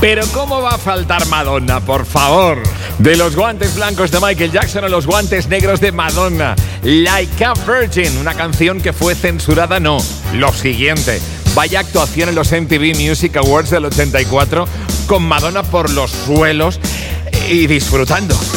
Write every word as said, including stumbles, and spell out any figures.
Pero ¿cómo va a faltar Madonna, por favor? De los guantes blancos de Michael Jackson a los guantes negros de Madonna. Like a Virgin, una canción que fue censurada, no. Lo siguiente, vaya actuación en los M T V Music Awards del ochenta y cuatro con Madonna por los suelos y disfrutando.